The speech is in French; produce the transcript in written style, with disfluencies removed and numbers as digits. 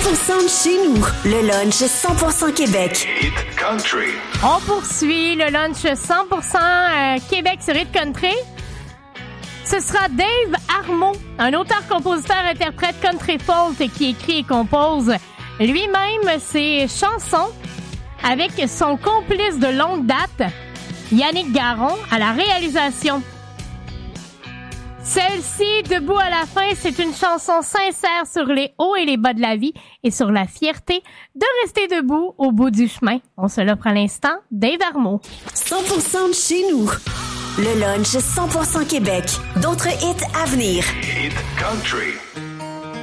100% de chez nous. Le lunch 100% Québec. Hit Country. On poursuit le lunch 100% Québec sur Hit Country. Ce sera Dave Armeau, un auteur-compositeur-interprète country folk qui écrit et compose lui-même ses chansons avec son complice de longue date, Yannick Garon, à la réalisation. Celle-ci, Debout à la fin, c'est une chanson sincère sur les hauts et les bas de la vie et sur la fierté de rester debout au bout du chemin. On se l'offre à l'instant, Dave Armeau. 100% de chez nous. Le lunch 100% Québec. D'autres hits à venir. Hit Country.